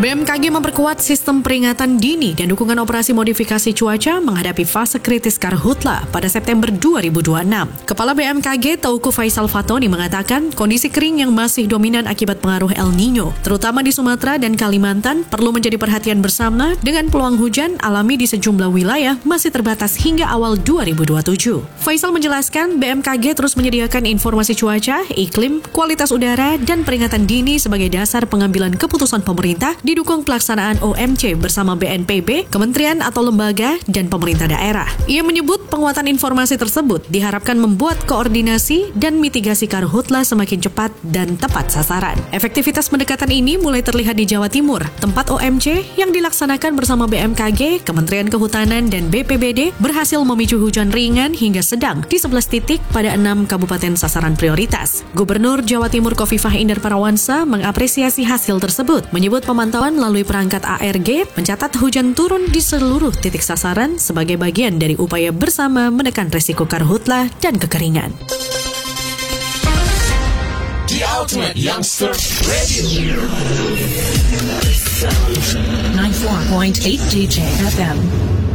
BMKG memperkuat sistem peringatan dini dan dukungan operasi modifikasi cuaca menghadapi fase kritis karhutla pada September 2026. Kepala BMKG Teuku Faisal Fatoni mengatakan kondisi kering yang masih dominan akibat pengaruh El Nino, terutama di Sumatera dan Kalimantan, perlu menjadi perhatian bersama dengan peluang hujan alami di sejumlah wilayah masih terbatas hingga awal 2027. Faisal menjelaskan BMKG terus menyediakan informasi cuaca, iklim, kualitas udara, dan peringatan dini sebagai dasar pengambilan keputusan pemerintah didukung pelaksanaan OMC bersama BNPB, kementerian atau lembaga, dan pemerintah daerah. Ia menyebut penguatan informasi tersebut diharapkan membuat koordinasi dan mitigasi karhutla semakin cepat dan tepat sasaran. Efektivitas pendekatan ini mulai terlihat di Jawa Timur, tempat OMC yang dilaksanakan bersama BMKG, Kementerian Kehutanan, dan BPBD berhasil memicu hujan ringan hingga sedang di 11 titik pada 6 kabupaten sasaran prioritas. Gubernur Jawa Timur Khofifah Indar Parawansa mengapresiasi hasil tersebut, menyebut pemantauan melalui perangkat ARG mencatat hujan turun di seluruh titik sasaran sebagai bagian dari upaya bersama menekan resiko karhutla dan kekeringan. The Ultimate Youngster Radio 94.8 DJ FM